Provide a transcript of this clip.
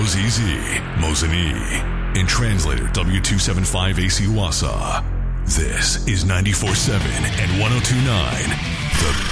MZZ, Mozini, and translator W275AC Wasa. This is 94.7 and 102.9, The